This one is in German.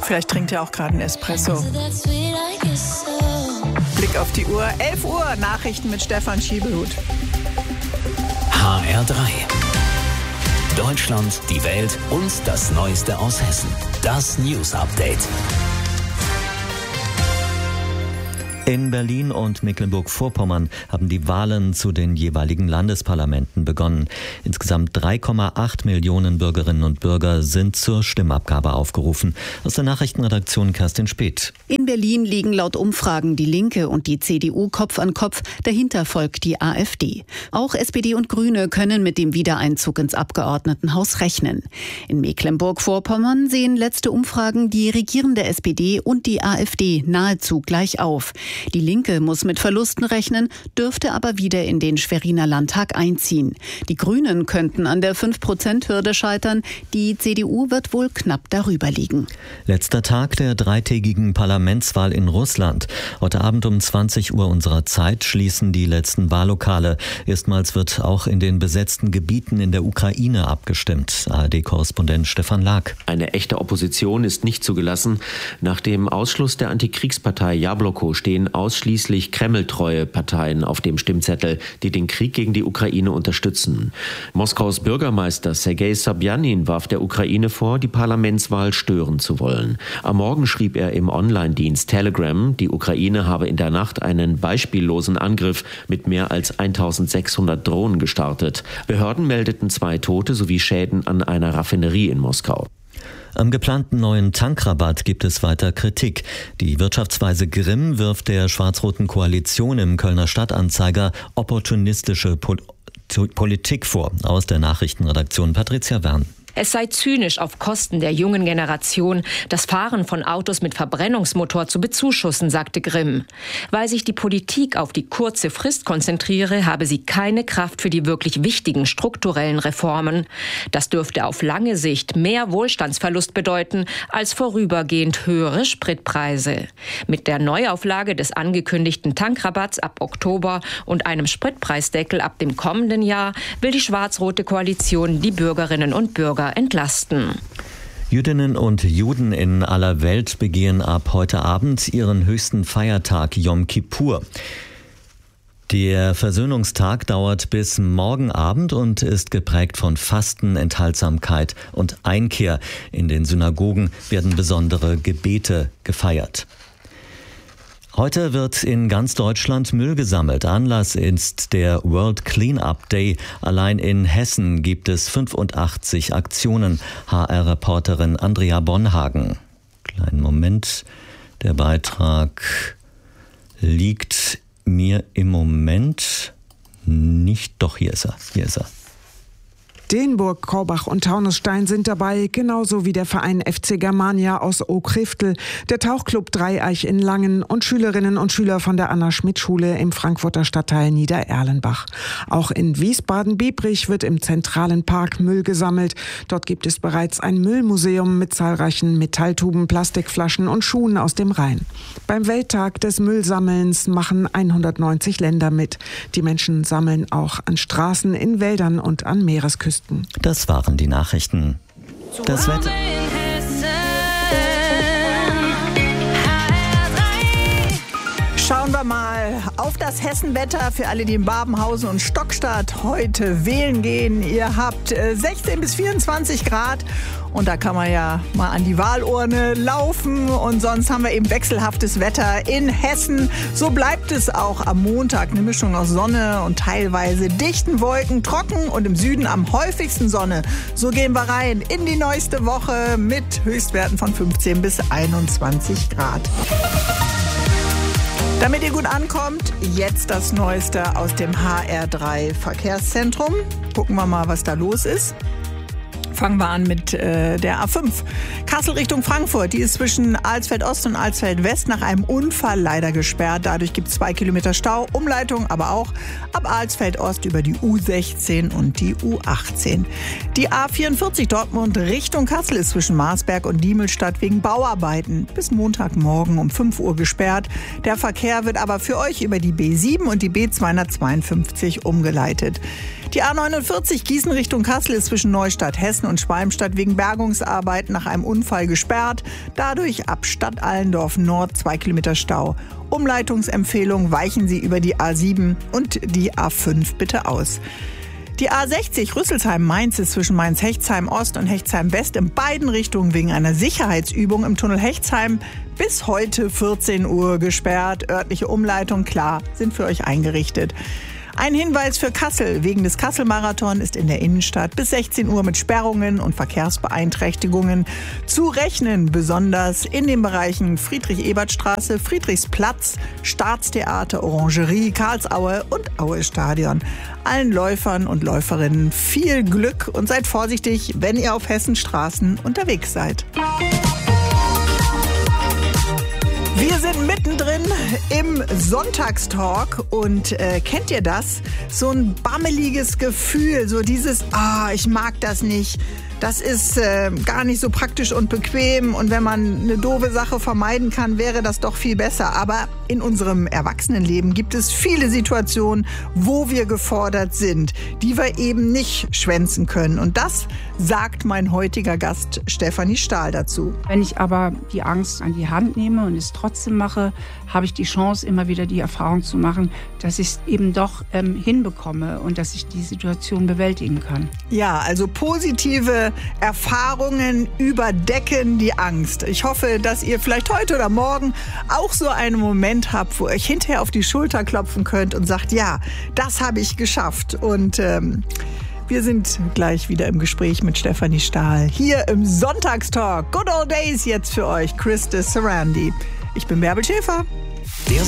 Vielleicht trinkt er auch gerade einen Espresso. Blick auf die Uhr. 11 Uhr, Nachrichten mit Stefan Schiebelhut. HR3. Deutschland, die Welt und das Neueste aus Hessen. Das News Update. In Berlin und Mecklenburg-Vorpommern haben die Wahlen zu den jeweiligen Landesparlamenten begonnen. Insgesamt 3,8 Millionen Bürgerinnen und Bürger sind zur Stimmabgabe aufgerufen. Aus der Nachrichtenredaktion Kerstin Speth. In Berlin liegen laut Umfragen die Linke und die CDU Kopf an Kopf. Dahinter folgt die AfD. Auch SPD und Grüne können mit dem Wiedereinzug ins Abgeordnetenhaus rechnen. In Mecklenburg-Vorpommern sehen letzte Umfragen die regierende SPD und die AfD nahezu gleich auf. Die Linke muss mit Verlusten rechnen, dürfte aber wieder in den Schweriner Landtag einziehen. Die Grünen könnten an der 5%-Hürde scheitern. Die CDU wird wohl knapp darüber liegen. Letzter Tag der dreitägigen Parlamentswahl in Russland. Heute Abend um 20 Uhr unserer Zeit schließen die letzten Wahllokale. Erstmals wird auch in den besetzten Gebieten in der Ukraine abgestimmt. ARD-Korrespondent Stefan Lag. Eine echte Opposition ist nicht zugelassen. Nach dem Ausschluss der Antikriegspartei Jabloko stehen ausschließlich kremltreue Parteien auf dem Stimmzettel, die den Krieg gegen die Ukraine unterstützen. Moskaus Bürgermeister Sergei Sobjanin warf der Ukraine vor, die Parlamentswahl stören zu wollen. Am Morgen schrieb er im Online-Dienst Telegram, die Ukraine habe in der Nacht einen beispiellosen Angriff mit mehr als 1600 Drohnen gestartet. Behörden meldeten 2 Tote sowie Schäden an einer Raffinerie in Moskau. Am geplanten neuen Tankrabatt gibt es weiter Kritik. Die Wirtschaftsweise Grimm wirft der schwarz-roten Koalition im Kölner Stadtanzeiger opportunistische Politik vor. Aus der Nachrichtenredaktion Patricia Wern. Es sei zynisch, auf Kosten der jungen Generation das Fahren von Autos mit Verbrennungsmotor zu bezuschussen, sagte Grimm. Weil sich die Politik auf die kurze Frist konzentriere, habe sie keine Kraft für die wirklich wichtigen strukturellen Reformen. Das dürfte auf lange Sicht mehr Wohlstandsverlust bedeuten als vorübergehend höhere Spritpreise. Mit der Neuauflage des angekündigten Tankrabatts ab Oktober und einem Spritpreisdeckel ab dem kommenden Jahr will die schwarz-rote Koalition die Bürgerinnen und Bürger entlasten. Jüdinnen und Juden in aller Welt begehen ab heute Abend ihren höchsten Feiertag Yom Kippur. Der Versöhnungstag dauert bis morgen Abend und ist geprägt von Fasten, Enthaltsamkeit und Einkehr. In den Synagogen werden besondere Gebete gefeiert. Heute wird in ganz Deutschland Müll gesammelt. Anlass ist der World Cleanup Day. Allein in Hessen gibt es 85 Aktionen. HR-Reporterin Andrea Bonhagen. Kleinen Moment. Der Beitrag liegt mir im Moment nicht. Doch, hier ist er. Deenburg, Korbach und Taunusstein sind dabei, genauso wie der Verein FC Germania aus Okriftel, der Tauchclub Dreieich in Langen und Schülerinnen und Schüler von der Anna-Schmidt-Schule im Frankfurter Stadtteil Niedererlenbach. Auch in Wiesbaden-Biebrich wird im zentralen Park Müll gesammelt. Dort gibt es bereits ein Müllmuseum mit zahlreichen Metalltuben, Plastikflaschen und Schuhen aus dem Rhein. Beim Welttag des Müllsammelns machen 190 Länder mit. Die Menschen sammeln auch an Straßen, in Wäldern und an Meeresküsten. Das waren die Nachrichten. Das Wetter. Schauen wir mal auf das Hessenwetter für alle, die in Babenhausen und Stockstadt heute wählen gehen. Ihr habt 16 bis 24 Grad und da kann man ja mal an die Wahlurne laufen. Und sonst haben wir eben wechselhaftes Wetter in Hessen. So bleibt es auch am Montag. Eine Mischung aus Sonne und teilweise dichten Wolken, trocken und im Süden am häufigsten Sonne. So gehen wir rein in die neueste Woche mit Höchstwerten von 15 bis 21 Grad. Damit ihr gut ankommt, jetzt das Neueste aus dem HR3 Verkehrszentrum. Gucken wir mal, was da los ist. Fangen wir an mit der A5. Kassel Richtung Frankfurt. Die ist zwischen Alsfeld-Ost und Alsfeld-West nach einem Unfall leider gesperrt. Dadurch gibt es 2 Kilometer Stau. Umleitung aber auch ab Alsfeld-Ost über die U16 und die U18. Die A44 Dortmund Richtung Kassel ist zwischen Marsberg und Diemelstadt wegen Bauarbeiten bis Montagmorgen um 5 Uhr gesperrt. Der Verkehr wird aber für euch über die B7 und die B252 umgeleitet. Die A49 Gießen Richtung Kassel ist zwischen Neustadt, Hessen und Schwalmstadt wegen Bergungsarbeiten nach einem Unfall gesperrt. Dadurch ab Stadt Allendorf Nord 2 Kilometer Stau. Umleitungsempfehlung: weichen Sie über die A7 und die A5 bitte aus. Die A60 Rüsselsheim-Mainz ist zwischen Mainz-Hechtsheim-Ost und Hechtsheim-West in beiden Richtungen wegen einer Sicherheitsübung im Tunnel Hechtsheim bis heute 14 Uhr gesperrt. Örtliche Umleitung, klar, sind für euch eingerichtet. Ein Hinweis für Kassel: wegen des Kassel-Marathon ist in der Innenstadt bis 16 Uhr mit Sperrungen und Verkehrsbeeinträchtigungen zu rechnen, besonders in den Bereichen Friedrich-Ebert-Straße, Friedrichsplatz, Staatstheater, Orangerie, Karlsaue und Aue-Stadion. Allen Läufern und Läuferinnen viel Glück und seid vorsichtig, wenn ihr auf Hessens Straßen unterwegs seid. Wir sind mittendrin im Sonntagstalk und kennt ihr das? So ein bammeliges Gefühl, so dieses, ich mag das nicht. Das ist gar nicht so praktisch und bequem und wenn man eine doofe Sache vermeiden kann, wäre das doch viel besser. Aber in unserem Erwachsenenleben gibt es viele Situationen, wo wir gefordert sind, die wir eben nicht schwänzen können. Und das sagt mein heutiger Gast Stefanie Stahl dazu. Wenn ich aber die Angst an die Hand nehme und es trotzdem mache, habe ich die Chance, immer wieder die Erfahrung zu machen, dass ich es eben doch hinbekomme und dass ich die Situation bewältigen kann. Ja, also positive Erfahrungen überdecken die Angst. Ich hoffe, dass ihr vielleicht heute oder morgen auch so einen Moment habt, wo ihr euch hinterher auf die Schulter klopfen könnt und sagt, ja, das habe ich geschafft. Und wir sind gleich wieder im Gespräch mit Stefanie Stahl. Hier im Sonntagstalk. Good Old Days jetzt für euch. Chris de Sarandi. Ich bin Bärbel Schäfer. Der